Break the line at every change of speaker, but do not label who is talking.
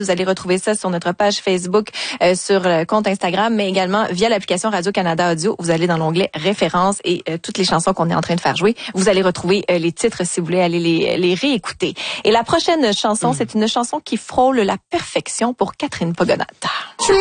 Vous allez retrouver ça sur notre page Facebook, sur le compte Instagram, mais également via l'application Radio-Canada Audio. Vous allez dans l'onglet références et toutes les chansons qu'on est en train de faire jouer. Vous allez retrouver les titres si vous voulez aller les réécouter. Et la prochaine chanson, c'est une chanson qui frôle la perfection pour Catherine Pogonata.